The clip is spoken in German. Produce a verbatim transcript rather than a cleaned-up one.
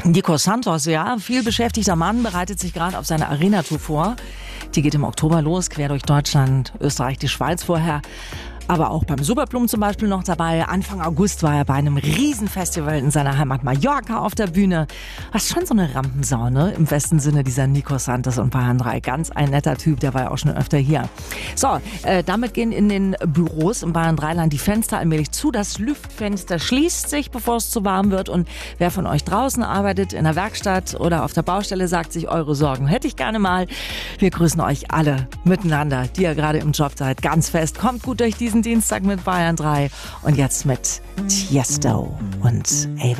Nico Santos, ja, viel beschäftigter Mann, bereitet sich gerade auf seine Arena-Tour vor. Die geht im Oktober los, quer durch Deutschland, Österreich, die Schweiz vorher. Aber auch beim Superblum zum Beispiel noch dabei. Anfang August war er bei einem Riesenfestival in seiner Heimat Mallorca auf der Bühne. Das ist schon so eine Rampensau, ne? Im besten Sinne, dieser Nico Santos und Bayern drei. Ganz ein netter Typ, der war ja auch schon öfter hier. So, äh, damit gehen in den Büros im Bayern drei Land die Fenster allmählich zu. Das Lüftfenster schließt sich, bevor es zu warm wird. Und wer von euch draußen arbeitet, in der Werkstatt oder auf der Baustelle, sagt sich, eure Sorgen hätte ich gerne mal. Wir grüßen euch alle miteinander, die ihr gerade im Job seid, ganz fest. Kommt gut durch diesen Dienstag mit Bayern drei und jetzt mit Tiesto und Ava.